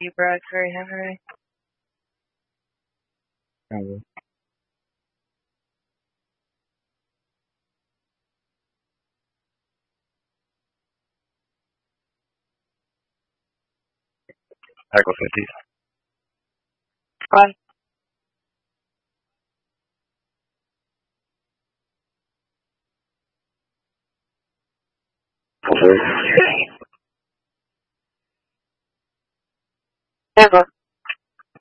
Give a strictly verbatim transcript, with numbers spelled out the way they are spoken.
You Bradbury Henry. Alright. Tackle fifties. One. Full force. Never.